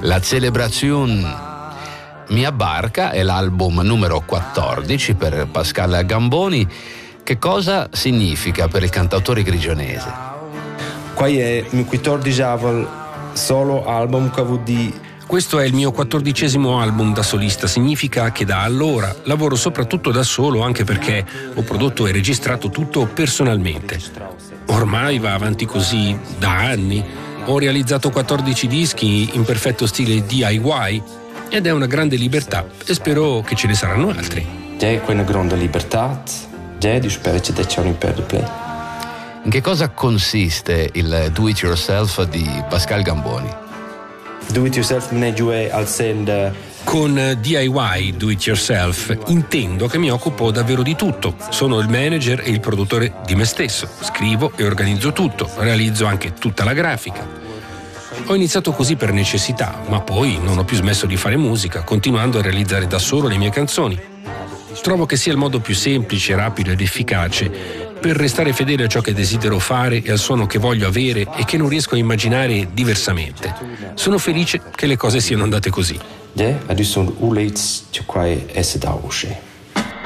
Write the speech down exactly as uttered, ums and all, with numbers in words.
La Celebrazione Mia Barca è l'album numero quattordici per Pascal Gamboni. Che cosa significa per il cantautore grigionese? Qua è il mio quattordicesimo solo album che vuol dire. Questo è il mio quattordicesimo album da solista, significa che da allora lavoro soprattutto da solo, anche perché ho prodotto e registrato tutto personalmente. Ormai va avanti così da anni, ho realizzato quattordici dischi in perfetto stile D I Y ed è una grande libertà e spero che ce ne saranno altri. È una grande libertà, e spero che c'è un per play. In che cosa consiste il Do It Yourself di Pascal Gamboni? Do It Yourself non è giù al send. Con D I Y, Do It Yourself, intendo che mi occupo davvero di tutto. Sono il manager e il produttore di me stesso. Scrivo e organizzo tutto, realizzo anche tutta la grafica. Ho iniziato così per necessità, ma poi non ho più smesso di fare musica, continuando a realizzare da solo le mie canzoni. Trovo che sia il modo più semplice, rapido ed efficace per restare fedele a ciò che desidero fare e al suono che voglio avere e che non riesco a immaginare diversamente. Sono felice che le cose siano andate così. Ja, du som uleits, tjokrai esedauche.